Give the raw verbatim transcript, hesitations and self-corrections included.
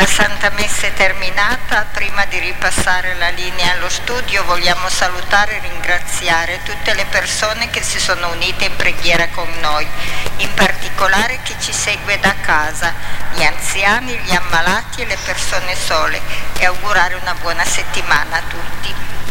La Santa Messa è terminata. Prima di ripassare la linea allo studio vogliamo salutare e ringraziare tutte le persone che si sono unite in preghiera con noi, in particolare chi ci segue da casa, gli anziani, gli ammalati e le persone sole, e augurare una buona settimana a tutti.